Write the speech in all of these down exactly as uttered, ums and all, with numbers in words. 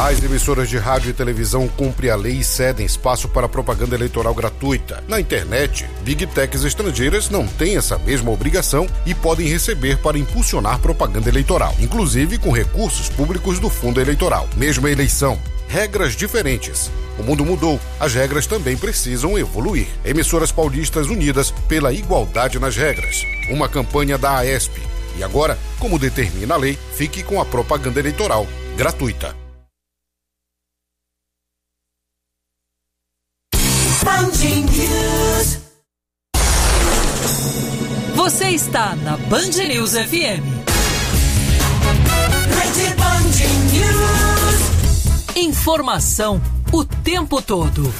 demais emissoras de rádio e televisão cumprem a lei e cedem espaço para propaganda eleitoral gratuita. Na internet, Big Techs estrangeiras não têm essa mesma obrigação e podem receber para impulsionar propaganda eleitoral, inclusive com recursos públicos do fundo eleitoral. Mesma eleição, regras diferentes. O mundo mudou, as regras também precisam evoluir. Emissoras paulistas unidas pela igualdade nas regras. Uma campanha da AESP. E agora, como determina a lei, fique com a propaganda eleitoral gratuita. Você está na Band News F M. Rede Band News. Informação o tempo todo.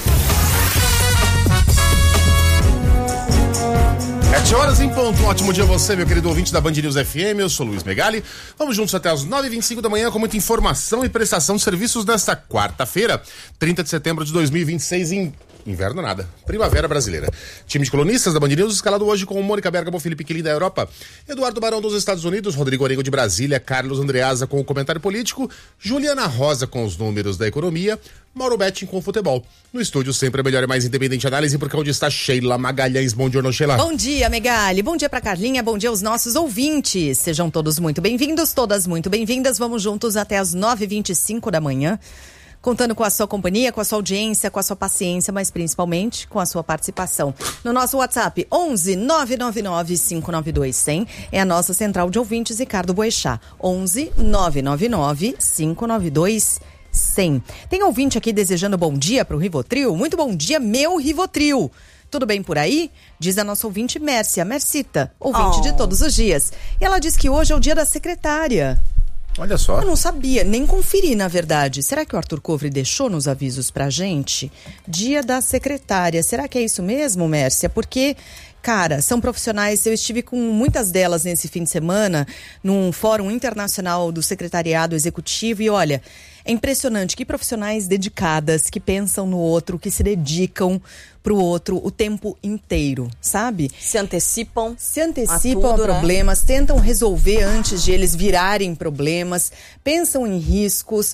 Sete horas em ponto. Um ótimo dia a você, meu querido ouvinte da Band News F M. Eu sou Luiz Megali. Vamos juntos até as nove e vinte e cinco da manhã com muita informação e prestação de serviços nesta quarta-feira, trinta de setembro de dois mil e vinte e seis, em inverno nada, primavera brasileira. Time de colunistas da Band News escalado hoje com Mônica Bergamo, Felipe Quilin da Europa, Eduardo Barão dos Estados Unidos, Rodrigo Orego de Brasília, Carlos Andreasa com o comentário político, Juliana Rosa com os números da economia, Mauro Betting com o futebol. No estúdio sempre a melhor e mais independente análise, porque onde está Sheila Magalhães. Bom dia, Sheila. Bom dia, Megali. Bom dia pra Carlinha, bom dia aos nossos ouvintes. Sejam todos muito bem-vindos, todas muito bem-vindas. Vamos juntos até as nove e vinte e cinco da manhã. Contando com a sua companhia, com a sua audiência, com a sua paciência, mas principalmente com a sua participação. No nosso WhatsApp, onze nove nove nove cinco nove dois zero zero, é a nossa central de ouvintes, Ricardo Boechat. onze nove nove nove cinco nove dois zero zero. Tem ouvinte aqui desejando bom dia para o Rivotril? Muito bom dia, meu Rivotril. Tudo bem por aí? Diz a nossa ouvinte Mércia, Mercita, ouvinte oh. de todos os dias. E ela diz que hoje é o dia da secretária. Olha só. Eu não sabia, nem conferi, na verdade. Será que o Arthur Covre deixou nos avisos pra gente? Dia da secretária. Será que é isso mesmo, Mércia? Porque, cara, são profissionais. Eu estive com muitas delas nesse fim de semana, num fórum internacional do secretariado executivo. E olha, é impressionante que profissionais dedicadas, que pensam no outro, que se dedicam pro outro o tempo inteiro, sabe? Se antecipam. Se antecipam a, a tudo, problemas, né? Tentam resolver antes de eles virarem problemas, pensam em riscos,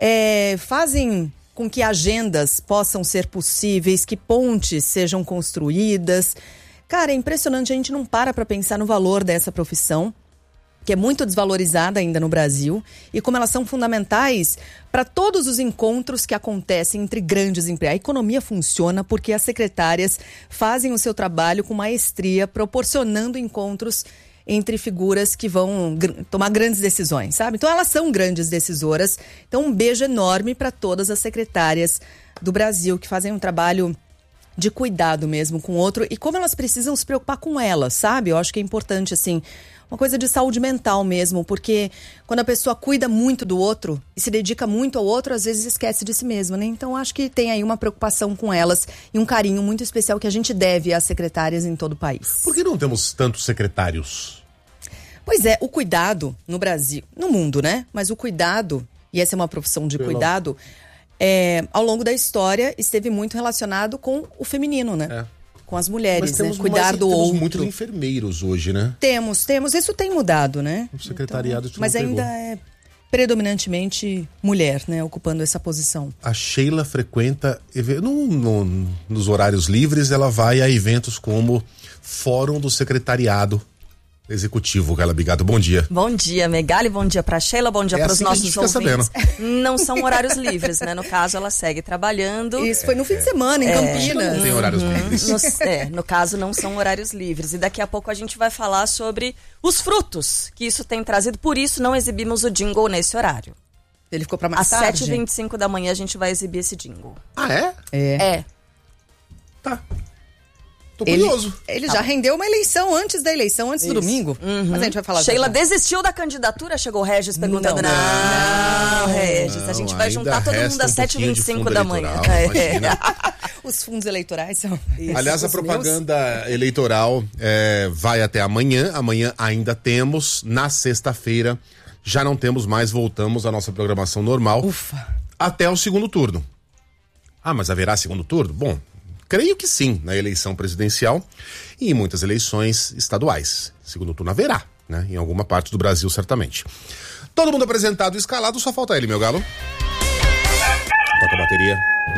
é, fazem com que agendas possam ser possíveis, que pontes sejam construídas. Cara, é impressionante, a gente não para pra pensar no valor dessa profissão, que é muito desvalorizada ainda no Brasil, e como elas são fundamentais para todos os encontros que acontecem entre grandes empresas. A economia funciona porque as secretárias fazem o seu trabalho com maestria, proporcionando encontros entre figuras que vão gr- tomar grandes decisões, sabe? Então elas são grandes decisoras. Então um beijo enorme para todas as secretárias do Brasil que fazem um trabalho de cuidado mesmo com o outro, e como elas precisam se preocupar com elas, sabe? Eu acho que é importante, assim, uma coisa de saúde mental mesmo, porque quando a pessoa cuida muito do outro e se dedica muito ao outro, às vezes esquece de si mesma, né? Então acho que tem aí uma preocupação com elas e um carinho muito especial que a gente deve às secretárias em todo o país. Por que não temos tantos secretários? Pois é, o cuidado no Brasil, no mundo, né? Mas o cuidado, e essa é uma profissão de Pela... cuidado, é, ao longo da história esteve muito relacionado com o feminino, né? É. Com as mulheres, temos, né? Cuidar do temos outro. Temos muitos enfermeiros hoje, né? Temos, temos. Isso tem mudado, né? O secretariado então, mas ainda é predominantemente mulher, né? Ocupando essa posição. A Sheila frequenta, no, no, nos horários livres, ela vai a eventos como Fórum do Secretariado Executivo. Carla Bigato, bom dia. Bom dia, Megali, bom dia pra Sheila, bom dia é pros assim nossos ouvintes. Sabendo. Não são horários livres, né? No caso, ela segue trabalhando. Isso foi no fim de semana, em é, Campinas. Não tem horários livres. No, é, no caso, não são horários livres. E daqui a pouco a gente vai falar sobre os frutos que isso tem trazido. Por isso, não exibimos o jingle nesse horário. Ele ficou pra mais Às tarde? Às sete e vinte e cinco da manhã a gente vai exibir esse jingle. Ah, é? É. É. Tá. Tô Ele, curioso. ele já ah. rendeu uma eleição antes da eleição, antes Isso. do domingo. Uhum. Mas a gente vai falar. Sheila desistiu da candidatura, chegou o Regis perguntando. Não, não, não Regis, a gente vai juntar todo mundo às sete e vinte e cinco da manhã. É. Os fundos eleitorais são. Isso. Aliás, a propaganda meus... eleitoral é, vai até amanhã. Amanhã ainda temos. Na sexta-feira já não temos mais. Voltamos à nossa programação normal. Ufa. Até o segundo turno. Ah, mas haverá segundo turno? Bom, creio que sim, na eleição presidencial e em muitas eleições estaduais. Segundo turno haverá, né? Em alguma parte do Brasil, certamente. Todo mundo apresentado e escalado, só falta ele, meu galo. Toca a bateria.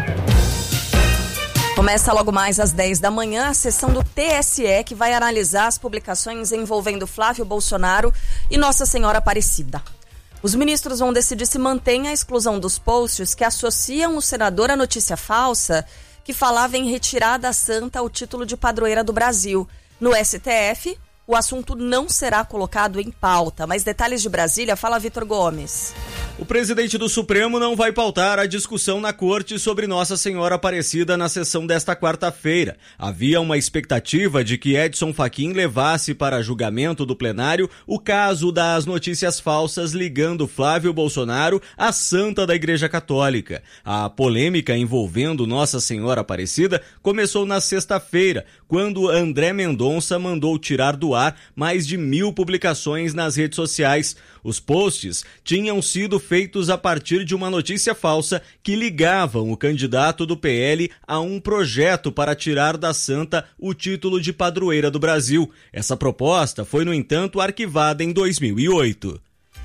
Começa logo mais às dez da manhã a sessão do T S E, que vai analisar as publicações envolvendo Flávio Bolsonaro e Nossa Senhora Aparecida. Os ministros vão decidir se mantém a exclusão dos posts que associam o senador à notícia falsa que falava em retirar da santa o título de padroeira do Brasil. No S T F, o assunto não será colocado em pauta. Mais detalhes de Brasília, fala Vitor Gomes. O presidente do Supremo não vai pautar a discussão na corte sobre Nossa Senhora Aparecida na sessão desta quarta-feira. Havia uma expectativa de que Edson Fachin levasse para julgamento do plenário o caso das notícias falsas ligando Flávio Bolsonaro à santa da Igreja Católica. A polêmica envolvendo Nossa Senhora Aparecida começou na sexta-feira, quando André Mendonça mandou tirar do ar mais de mil publicações nas redes sociais. Os posts tinham sido feitos a partir de uma notícia falsa que ligavam o candidato do P L a um projeto para tirar da santa o título de padroeira do Brasil. Essa proposta foi, no entanto, arquivada em dois mil e oito.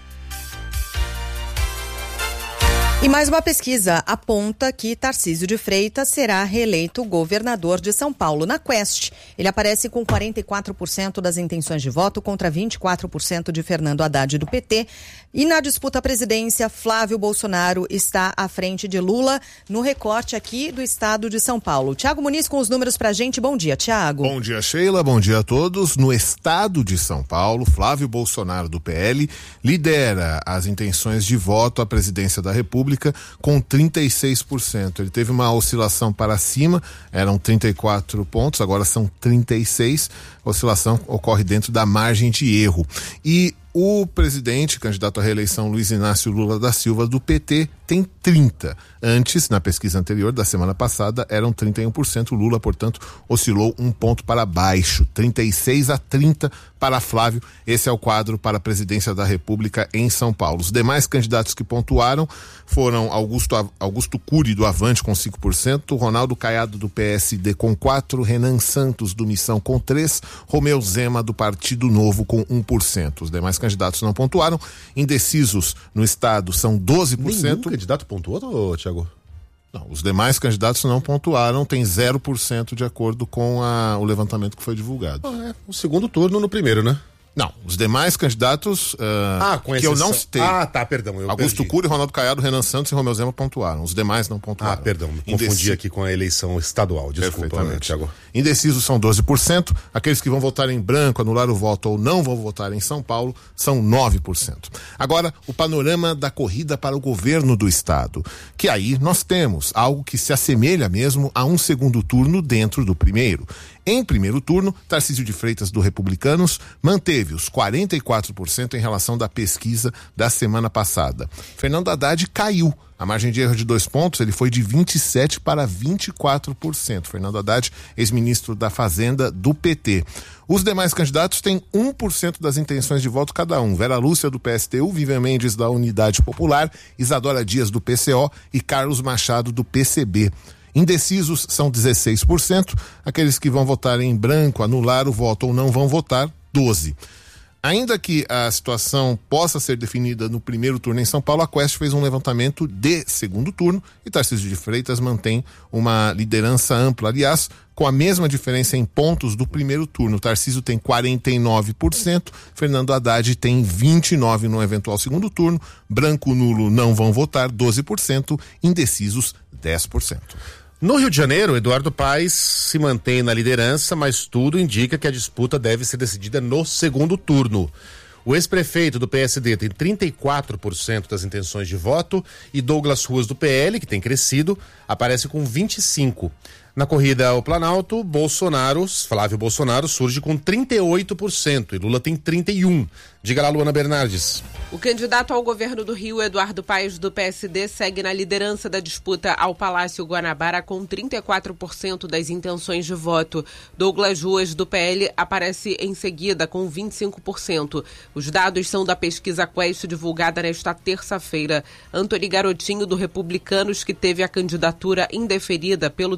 E mais uma pesquisa aponta que Tarcísio de Freitas será reeleito governador de São Paulo. Na Quest, ele aparece com quarenta e quatro por cento das intenções de voto contra vinte e quatro por cento de Fernando Haddad do P T. E na disputa à presidência, Flávio Bolsonaro está à frente de Lula no recorte aqui do estado de São Paulo. Tiago Muniz com os números pra gente. Bom dia, Tiago. Bom dia, Sheila. Bom dia a todos. No estado de São Paulo, Flávio Bolsonaro do P L lidera as intenções de voto à presidência da República com trinta e seis por cento. Ele teve uma oscilação para cima, eram trinta e quatro pontos, agora são trinta e seis. A oscilação ocorre dentro da margem de erro. E o presidente, candidato à reeleição, Luiz Inácio Lula da Silva, do P T, tem trinta. Antes, na pesquisa anterior da semana passada, eram trinta e um por cento. Lula, portanto, oscilou um ponto para baixo. trinta e seis a trinta para Flávio. Esse é o quadro para a presidência da República em São Paulo. Os demais candidatos que pontuaram foram Augusto, Augusto Cury, do Avante, com cinco por cento, Ronaldo Caiado, do P S D, com quatro por cento, Renan Santos, do Missão, com três por cento, Romeu Zema, do Partido Novo, com um por cento. Os demais candidatos não pontuaram. Indecisos no estado são doze por cento. Nenhum candidato pontuou, Tiago? Não, os demais candidatos não pontuaram, tem zero por cento de acordo com a, o levantamento que foi divulgado. Ah, é. O segundo turno no primeiro, né? Não, os demais candidatos uh, ah, com que eu não citei. Ah, tá, perdão. Eu Augusto perdi. Cury, Ronaldo Caiado, Renan Santos e Romeu Zema pontuaram. Os demais não pontuaram. Ah, perdão, me Indeci... confundi aqui com a eleição estadual. Desculpa, Tiago. Indecisos são doze por cento. Aqueles que vão votar em branco, anular o voto ou não vão votar em São Paulo são nove por cento. Agora, o panorama da corrida para o governo do estado. Que aí nós temos algo que se assemelha mesmo a um segundo turno dentro do primeiro. Em primeiro turno, Tarcísio de Freitas, do Republicanos, manteve os quarenta e quatro por cento em relação da pesquisa da semana passada. Fernando Haddad caiu. A margem de erro de dois pontos, ele foi de vinte e sete para vinte e quatro por cento. Fernando Haddad, ex-ministro da Fazenda do P T. Os demais candidatos têm um por cento das intenções de voto cada um. Vera Lúcia, do P S T U, Vivian Mendes, da Unidade Popular, Isadora Dias, do P C O e Carlos Machado, do P C B. Indecisos são dezesseis por cento. Aqueles que vão votar em branco, anular o voto ou não vão votar, doze por cento. Ainda que a situação possa ser definida no primeiro turno em São Paulo, a Quest fez um levantamento de segundo turno e Tarcísio de Freitas mantém uma liderança ampla. Aliás, com a mesma diferença em pontos do primeiro turno. Tarcísio tem quarenta e nove por cento, Fernando Haddad tem vinte e nove por cento no eventual segundo turno, branco nulo não vão votar, doze por cento, indecisos, dez por cento. No Rio de Janeiro, Eduardo Paes se mantém na liderança, mas tudo indica que a disputa deve ser decidida no segundo turno. O ex-prefeito do P S D tem trinta e quatro por cento das intenções de voto e Douglas Ruas, do P L, que tem crescido, aparece com vinte e cinco por cento. Na corrida ao Planalto, Bolsonaro, Flávio Bolsonaro surge com trinta e oito por cento e Lula tem trinta e um por cento. Diga lá, Luana Bernardes. O candidato ao governo do Rio, Eduardo Paes, do P S D, segue na liderança da disputa ao Palácio Guanabara com trinta e quatro por cento das intenções de voto. Douglas Ruas, do P L, aparece em seguida com vinte e cinco por cento. Os dados são da pesquisa Quest divulgada nesta terça-feira. Antony Garotinho, do Republicanos, que teve a candidatura indeferida pelo Tribunal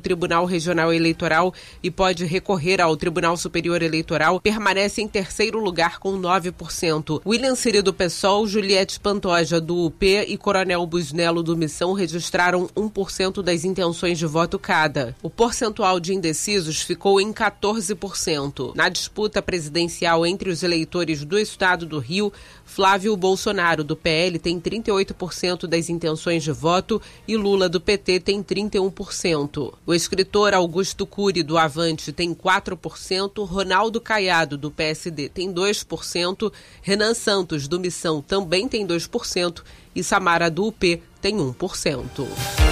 Regional Eleitoral e pode recorrer ao Tribunal Superior Eleitoral, permanece em terceiro lugar com nove por cento. William Siri do PSOL, Juliette Pantoja do U P e Coronel Busnello do Missão registraram um por cento das intenções de voto cada. O percentual de indecisos ficou em quatorze por cento. Na disputa presidencial entre os eleitores do estado do Rio, Flávio Bolsonaro do P L tem trinta e oito por cento das intenções de voto e Lula do P T tem trinta e um por cento. O escritor Augusto Cury do Avante tem quatro por cento, Ronaldo Caiado do P S D tem dois por cento, Renan Santos do Missão também tem dois por cento e Samara do U P tem um por cento.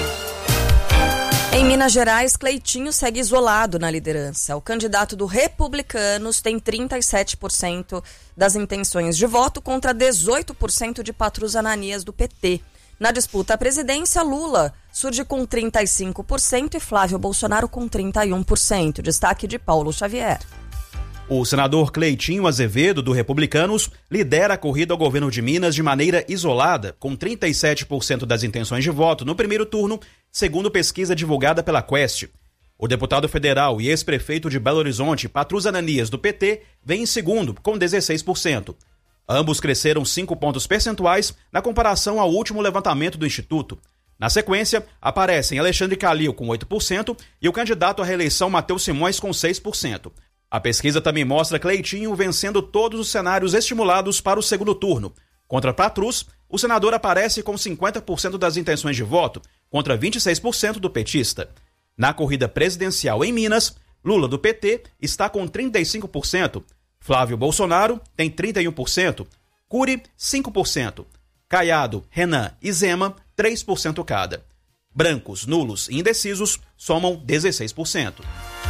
Em Minas Gerais, Cleitinho segue isolado na liderança. O candidato do Republicanos tem trinta e sete por cento das intenções de voto contra dezoito por cento de Patrus Ananias do P T. Na disputa à presidência, Lula surge com trinta e cinco por cento e Flávio Bolsonaro com trinta e um por cento. Destaque de Paulo Xavier. O senador Cleitinho Azevedo, do Republicanos, lidera a corrida ao governo de Minas de maneira isolada, com trinta e sete por cento das intenções de voto no primeiro turno, segundo pesquisa divulgada pela Quest. O deputado federal e ex-prefeito de Belo Horizonte, Patrus Ananias, do P T, vem em segundo, com dezesseis por cento. Ambos cresceram cinco pontos percentuais na comparação ao último levantamento do Instituto. Na sequência, aparecem Alexandre Calil com oito por cento e o candidato à reeleição Matheus Simões com seis por cento. A pesquisa também mostra Cleitinho vencendo todos os cenários estimulados para o segundo turno. Contra Patrus, o senador aparece com cinquenta por cento das intenções de voto, contra vinte e seis por cento do petista. Na corrida presidencial em Minas, Lula do P T está com trinta e cinco por cento, Flávio Bolsonaro tem trinta e um por cento, Cury cinco por cento, Caiado, Renan e Zema três por cento cada. Brancos, nulos e indecisos somam dezesseis por cento.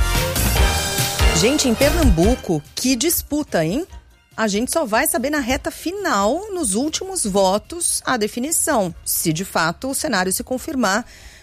Gente, em Pernambuco, que disputa, hein? A gente só vai saber na reta final, nos últimos votos, a definição, se de fato o cenário se confirmar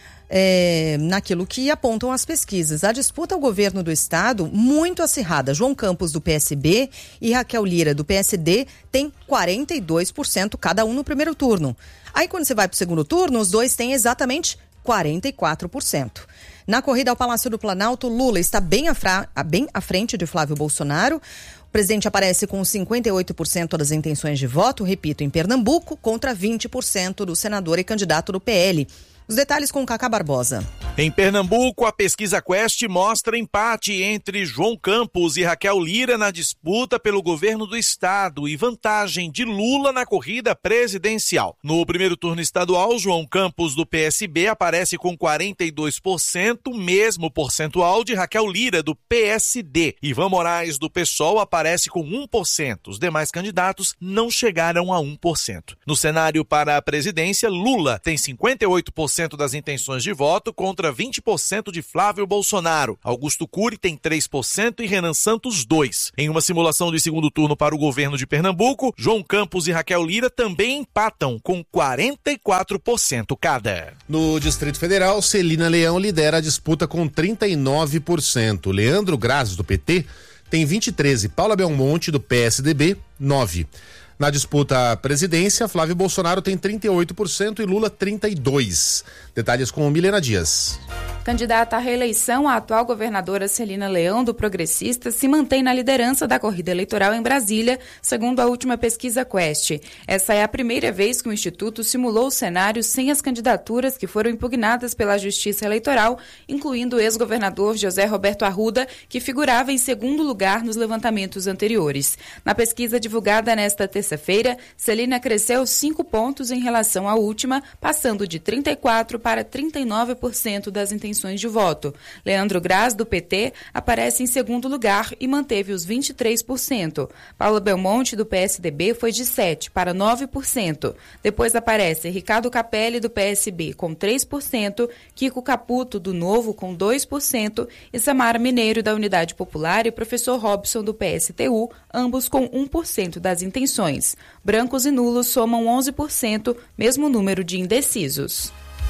é, naquilo que apontam as pesquisas. A disputa ao governo do estado, muito acirrada. João Campos, do P S B, e Raquel Lira, do P S D, tem quarenta e dois por cento cada um no primeiro turno. Aí, quando você vai para o segundo turno, os dois têm exatamente quarenta e quatro por cento. Na corrida ao Palácio do Planalto, Lula está bem à, fra... bem à frente de Flávio Bolsonaro. O presidente aparece com cinquenta e oito por cento das intenções de voto, repito, em Pernambuco, contra vinte por cento do senador e candidato do P L. Os detalhes com Cacá Barbosa. Em Pernambuco, a pesquisa Quest mostra empate entre João Campos e Raquel Lira na disputa pelo governo do estado e vantagem de Lula na corrida presidencial. No primeiro turno estadual, João Campos do P S B aparece com quarenta e dois por cento, mesmo percentual de Raquel Lira do P S D. Ivan Moraes do PSOL aparece com um por cento. Os demais candidatos não chegaram a um por cento. No cenário para a presidência, Lula tem cinquenta e oito por cento das intenções de voto contra vinte por cento de Flávio Bolsonaro. Augusto Cury tem três por cento e Renan Santos dois por cento. Em uma simulação de segundo turno para o governo de Pernambuco, João Campos e Raquel Lira também empatam com quarenta e quatro por cento cada. No Distrito Federal, Celina Leão lidera a disputa com trinta e nove por cento. Leandro Graz, do P T, tem vinte e três por cento. Paula Belmonte, do P S D B, nove por cento. Na disputa à presidência, Flávio Bolsonaro tem trinta e oito por cento e Lula trinta e dois por cento. Detalhes com Milena Dias. Candidata à reeleição, a atual governadora Celina Leão, do Progressista, se mantém na liderança da corrida eleitoral em Brasília, segundo a última pesquisa Quest. Essa é a primeira vez que o Instituto simulou o cenário sem as candidaturas que foram impugnadas pela Justiça Eleitoral, incluindo o ex-governador José Roberto Arruda, que figurava em segundo lugar nos levantamentos anteriores. Na pesquisa divulgada nesta terça-feira, Celina cresceu cinco pontos em relação à última, passando de trinta e quatro por cento para trinta e nove por cento das intenções de voto. Leandro Graz, do P T, aparece em segundo lugar e manteve os vinte e três por cento. Paula Belmonte, do P S D B, foi de sete por cento para nove por cento. Depois aparece Ricardo Capelli, do P S B, com três por cento, Kiko Caputo, do Novo, com dois por cento, e Samara Mineiro, da Unidade Popular, e professor Robson, do P S T U, ambos com um por cento das intenções. Brancos e nulos somam onze por cento, mesmo número de indecisos.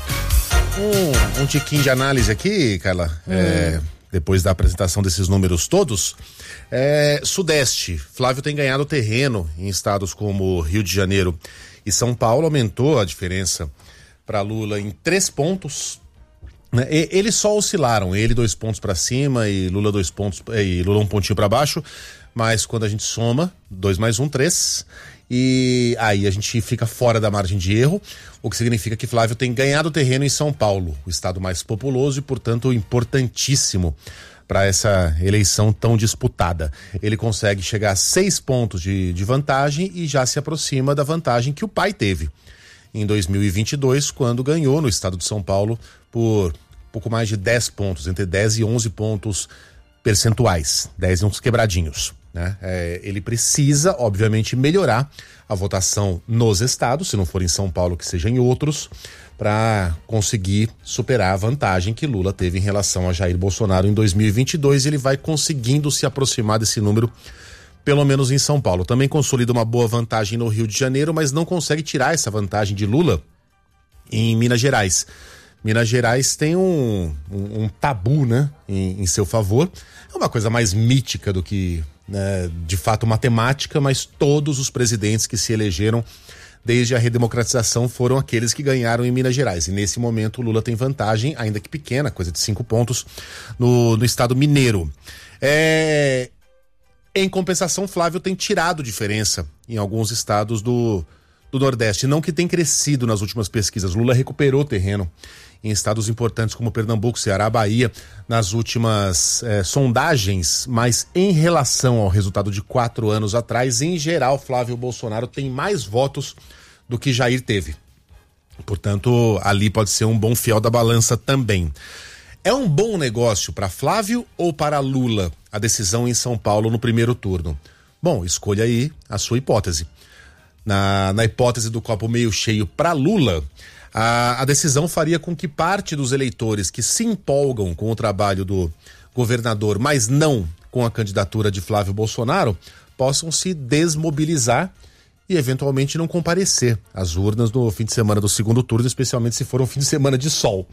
Um, um tiquinho de análise aqui, Carla, hum. é, depois da apresentação desses números todos. É, Sudeste, Flávio tem ganhado terreno em estados como Rio de Janeiro e São Paulo, aumentou a diferença para Lula em três pontos. Né? E, eles só oscilaram, ele dois pontos para cima e Lula dois pontos, e Lula um pontinho para baixo, mas quando a gente soma, dois mais um, três, e aí a gente fica fora da margem de erro, o que significa que Flávio tem ganhado terreno em São Paulo, o estado mais populoso e, portanto, importantíssimo para essa eleição tão disputada. Ele consegue chegar a seis pontos de, de vantagem e já se aproxima da vantagem que o pai teve em dois mil e vinte e dois, quando ganhou no estado de São Paulo por pouco mais de dez pontos, entre dez e onze pontos percentuais, dez e uns quebradinhos. Né? É, ele precisa, obviamente, melhorar a votação nos estados, se não for em São Paulo, que seja em outros, para conseguir superar a vantagem que Lula teve em relação a Jair Bolsonaro em dois mil e vinte e dois. Ele vai conseguindo se aproximar desse número, pelo menos em São Paulo. Também consolida uma boa vantagem no Rio de Janeiro, mas não consegue tirar essa vantagem de Lula em Minas Gerais. Minas Gerais tem um, um, um tabu, né, em, em seu favor. É uma coisa mais mítica do que, né, de fato, matemática, mas todos os presidentes que se elegeram desde a redemocratização foram aqueles que ganharam em Minas Gerais. E nesse momento o Lula tem vantagem, ainda que pequena, coisa de cinco pontos, no, no estado mineiro. É... Em compensação, Flávio tem tirado diferença em alguns estados do, do Nordeste. Não que tem crescido nas últimas pesquisas. Lula recuperou terreno em estados importantes como Pernambuco, Ceará, Bahia, nas últimas eh, sondagens, mas em relação ao resultado de quatro anos atrás, em geral, Flávio Bolsonaro tem mais votos do que Jair teve. Portanto, ali pode ser um bom fiel da balança também. É um bom negócio para Flávio ou para Lula a decisão em São Paulo no primeiro turno? Bom, escolha aí a sua hipótese. Na, na hipótese do copo meio cheio para Lula, a, a decisão faria com que parte dos eleitores que se empolgam com o trabalho do governador, mas não com a candidatura de Flávio Bolsonaro, possam se desmobilizar e eventualmente não comparecer às urnas no fim de semana do segundo turno, especialmente se for um fim de semana de sol.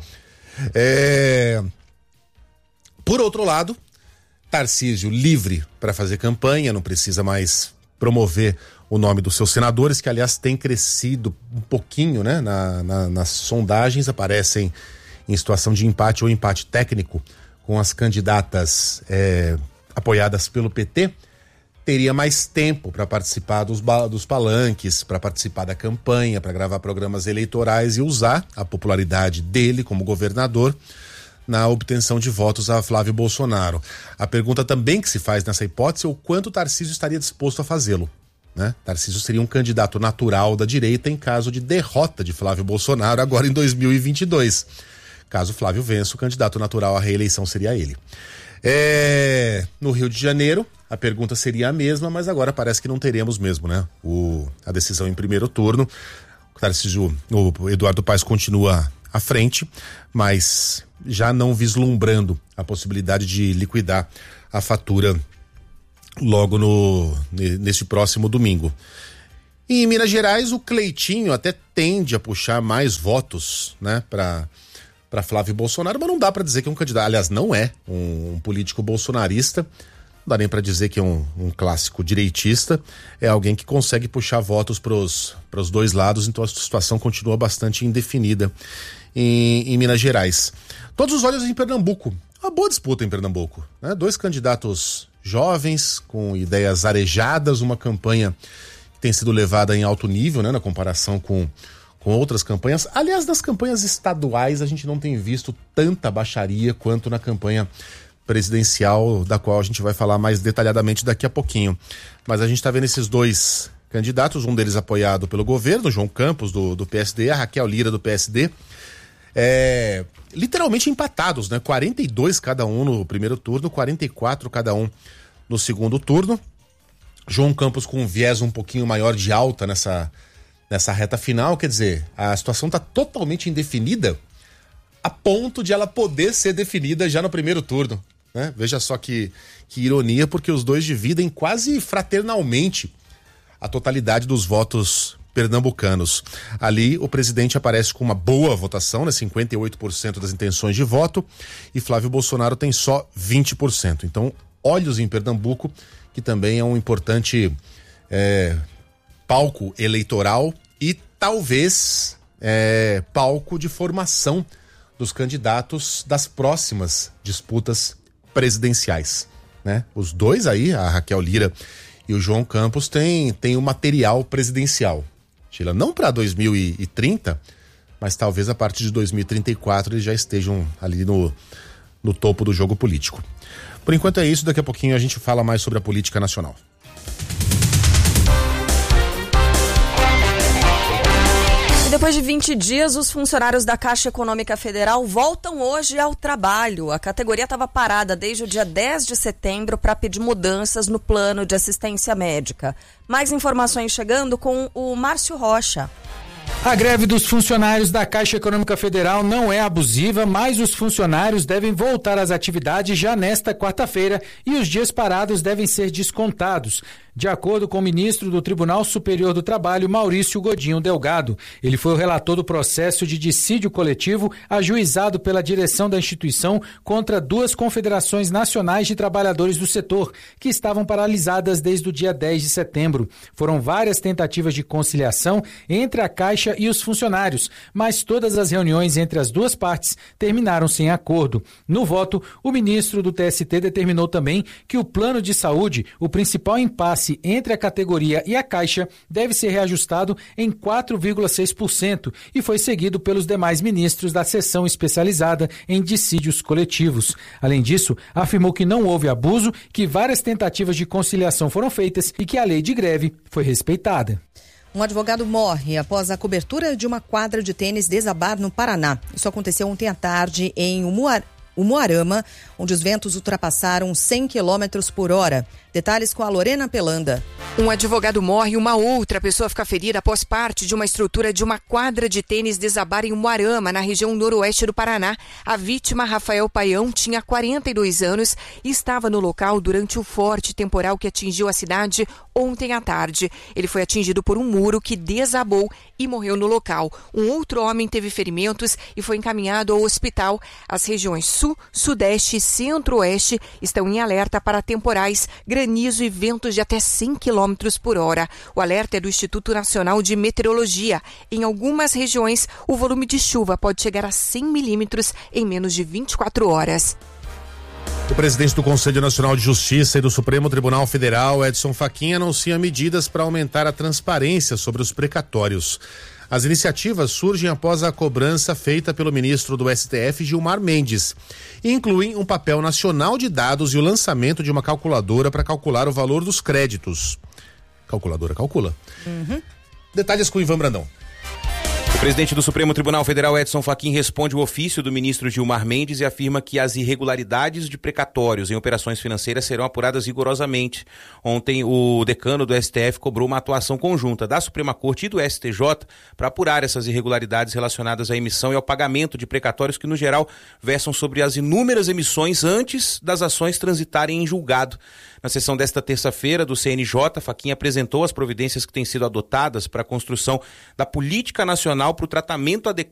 É... Por outro lado, Tarcísio livre para fazer campanha, não precisa mais promover o nome dos seus senadores, que aliás tem crescido um pouquinho, né? Na, na, nas sondagens aparecem em situação de empate ou empate técnico com as candidatas é, apoiadas pelo P T. Teria mais tempo para participar dos, dos palanques, para participar da campanha, para gravar programas eleitorais e usar a popularidade dele como governador na obtenção de votos a Flávio Bolsonaro. A pergunta também que se faz nessa hipótese é o quanto Tarcísio estaria disposto a fazê-lo. Né? Tarcísio seria um candidato natural da direita em caso de derrota de Flávio Bolsonaro agora em dois mil e vinte e dois. Caso Flávio vença, o candidato natural à reeleição seria ele. É... No Rio de Janeiro, a pergunta seria a mesma, mas agora parece que não teremos mesmo, né? O... A decisão em primeiro turno. O Tarcísio, o Eduardo Paes continua à frente, mas já não vislumbrando a possibilidade de liquidar a fatura logo no, neste próximo domingo. E em Minas Gerais, o Cleitinho até tende a puxar mais votos, né, para para Flávio Bolsonaro, mas não dá para dizer que é um candidato, aliás, não é um, um político bolsonarista, não dá nem para dizer que é um, um clássico direitista, é alguém que consegue puxar votos para os dois lados, então a situação continua bastante indefinida em, em Minas Gerais. Todos os olhos em Pernambuco, uma boa disputa em Pernambuco, né? Dois candidatos jovens, com ideias arejadas, uma campanha que tem sido levada em alto nível, né, na comparação com, com outras campanhas. Aliás, nas campanhas estaduais a gente não tem visto tanta baixaria quanto na campanha presidencial, da qual a gente vai falar mais detalhadamente daqui a pouquinho. Mas a gente está vendo esses dois candidatos, um deles apoiado pelo governo, João Campos, do, do P S D, a Raquel Lira, do P S D, é, literalmente empatados, né? quarenta e dois cada um no primeiro turno, quarenta e quatro cada um no segundo turno. João Campos com um viés um pouquinho maior de alta nessa, nessa reta final, quer dizer, a situação está totalmente indefinida a ponto de ela poder ser definida já no primeiro turno, né? Veja só que, que ironia, porque os dois dividem quase fraternalmente a totalidade dos votos pernambucanos. Ali o presidente aparece com uma boa votação, né? cinquenta e oito por cento das intenções de voto, e Flávio Bolsonaro tem só vinte por cento. Então, olhos em Pernambuco, que também é um importante é, palco eleitoral e talvez é, palco de formação dos candidatos das próximas disputas presidenciais, né? Os dois aí, a Raquel Lira e o João Campos, têm, têm o material presidencial. Sheila, não para dois mil e trinta, mas talvez a partir de dois mil e trinta e quatro eles já estejam ali no, no topo do jogo político. Por enquanto é isso, daqui a pouquinho a gente fala mais sobre a política nacional. Depois de vinte dias, os funcionários da Caixa Econômica Federal voltam hoje ao trabalho. A categoria estava parada desde o dia dez de setembro para pedir mudanças no plano de assistência médica. Mais informações chegando com o Márcio Rocha. A greve dos funcionários da Caixa Econômica Federal não é abusiva, mas os funcionários devem voltar às atividades já nesta quarta-feira e os dias parados devem ser descontados. De acordo com o ministro do Tribunal Superior do Trabalho, Maurício Godinho Delgado. Ele foi o relator do processo de dissídio coletivo ajuizado pela direção da instituição contra duas confederações nacionais de trabalhadores do setor, que estavam paralisadas desde o dia dez de setembro. Foram várias tentativas de conciliação entre a Caixa e os funcionários, mas todas as reuniões entre as duas partes terminaram sem acordo. No voto, o ministro do T S T determinou também que o plano de saúde, o principal impasse entre a categoria e a Caixa, deve ser reajustado em quatro vírgula seis por cento e foi seguido pelos demais ministros da seção especializada em dissídios coletivos. Além disso, afirmou que não houve abuso, que várias tentativas de conciliação foram feitas e que a lei de greve foi respeitada. Um advogado morre após a cobertura de uma quadra de tênis desabar no Paraná. Isso aconteceu ontem à tarde em Umuar... Umuarama, onde os ventos ultrapassaram cem quilômetros por hora. Detalhes com a Lorena Pelanda. Um advogado morre e uma outra pessoa fica ferida após parte de uma estrutura de uma quadra de tênis desabar em Umuarama, na região noroeste do Paraná. A vítima, Rafael Paião, tinha quarenta e dois anos e estava no local durante o forte temporal que atingiu a cidade ontem à tarde. Ele foi atingido por um muro que desabou e morreu no local. Um outro homem teve ferimentos e foi encaminhado ao hospital. As regiões Sul, Sudeste e Centro-Oeste estão em alerta para temporais, granizo e ventos de até cem quilômetros por hora. O alerta é do Instituto Nacional de Meteorologia. Em algumas regiões, o volume de chuva pode chegar a cem milímetros em menos de vinte e quatro horas. O presidente do Conselho Nacional de Justiça e do Supremo Tribunal Federal, Edson Fachin, anuncia medidas para aumentar a transparência sobre os precatórios. As iniciativas surgem após a cobrança feita pelo ministro do S T F, Gilmar Mendes, e incluem um papel nacional de dados e o lançamento de uma calculadora para calcular o valor dos créditos. Calculadora calcula. Uhum. Detalhes com o Ivan Brandão. O presidente do Supremo Tribunal Federal, Edson Fachin, responde o ofício do ministro Gilmar Mendes e afirma que as irregularidades de precatórios em operações financeiras serão apuradas rigorosamente. Ontem, o decano do S T F cobrou uma atuação conjunta da Suprema Corte e do S T J para apurar essas irregularidades relacionadas à emissão e ao pagamento de precatórios que, no geral, versam sobre as inúmeras emissões antes das ações transitarem em julgado. Na sessão desta terça-feira do C N J, Fachin apresentou as providências que têm sido adotadas para a construção da política nacional para o tratamento adequado